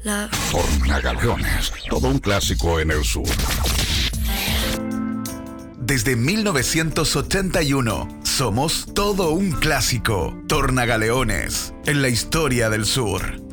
love. Tornagaleones, todo un clásico en el sur. Desde 1981, somos todo un clásico. Tornagaleones, en la historia del sur.